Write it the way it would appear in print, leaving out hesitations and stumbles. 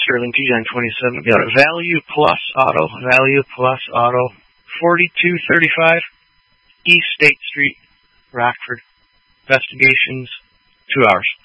Sterling T927. Got a Value Plus Auto, 4235 East State Street, Rockford. Investigations, 2 hours.